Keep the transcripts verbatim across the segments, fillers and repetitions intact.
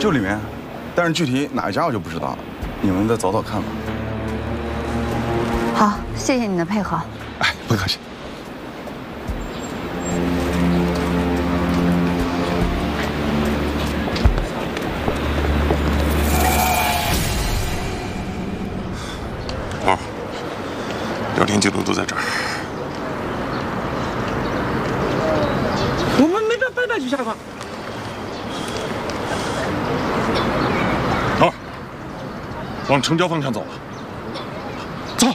就里面，但是具体哪一家我就不知道了，你们再找找看吧。 好，谢谢你的配合。 哎，不客气。 哦，聊天记录都在这儿。 我们没办白白去下吧。 好，往城郊方向走了。走。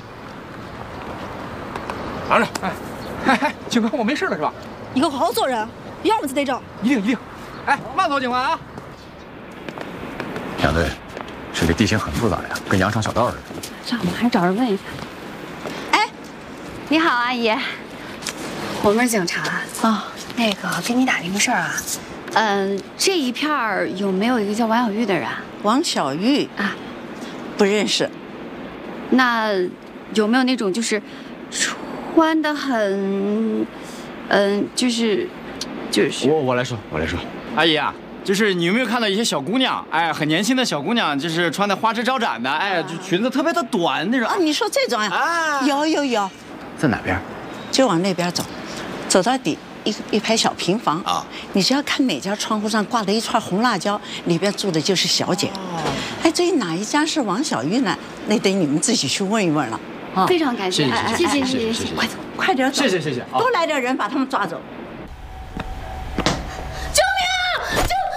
拿着。 哎，哎哎，警官，我没事了是吧？ 你给我好好做人，要么就得整。 一定一定。哎，慢走，警官啊！ 杨队，这里地形很复杂呀，跟羊肠小道似的。 这样，我们还是找人问一下。哎，你好，阿姨，我们是警察啊。哦，那个给你打听个事儿啊。嗯，这一片儿有没有一个叫王小玉的人？ 王小玉啊， 不认识。 那有没有那种就是穿得很，嗯，就是就是我我来说，我来说，阿姨啊。就是你有没有看到一些小姑娘，哎，很年轻的小姑娘，就是穿的花枝招展的，哎，就裙子特别的短那种。 啊，你说这种呀？啊，有有有， 在哪边？ 就往那边走，走到底一一排小平房啊，你只要看哪家窗户上挂了一串红辣椒，里边住的就是小姐。哦，哎，至于哪一家是王小玉呢？那得你们自己去问一问了。 非常感谢， 谢谢谢谢谢谢谢谢， 快走，快点走， 谢谢谢谢， 多来点人把他们抓走。